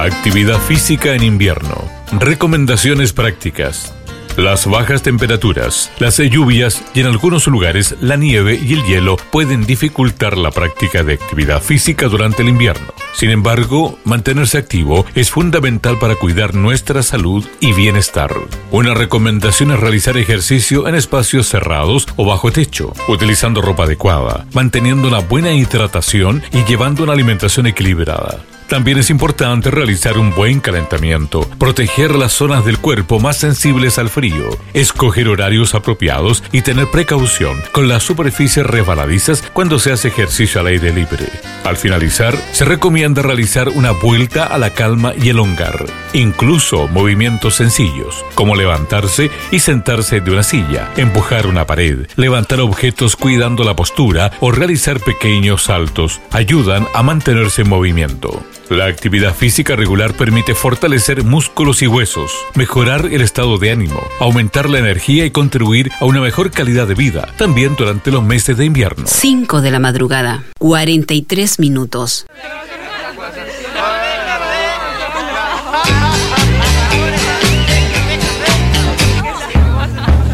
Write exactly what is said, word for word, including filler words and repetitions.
Actividad física en invierno. Recomendaciones prácticas. Las bajas temperaturas, las lluvias y en algunos lugares la nieve y el hielo pueden dificultar la práctica de actividad física durante el invierno. Sin embargo, mantenerse activo es fundamental para cuidar nuestra salud y bienestar. Una recomendación es realizar ejercicio en espacios cerrados o bajo techo, utilizando ropa adecuada, manteniendo una buena hidratación y llevando una alimentación equilibrada. También es importante realizar un buen calentamiento, proteger las zonas del cuerpo más sensibles al frío, escoger horarios apropiados y tener precaución con las superficies resbaladizas cuando se hace ejercicio al aire libre. Al finalizar, se recomienda realizar una vuelta a la calma y elongar, incluso movimientos sencillos, como levantarse y sentarse de una silla, empujar una pared, levantar objetos cuidando la postura o realizar pequeños saltos, ayudan a mantenerse en movimiento. La actividad física regular permite fortalecer músculos y huesos, mejorar el estado de ánimo, aumentar la energía y contribuir a una mejor calidad de vida, también durante los meses de invierno. cinco de la madrugada, cuarenta y tres minutos.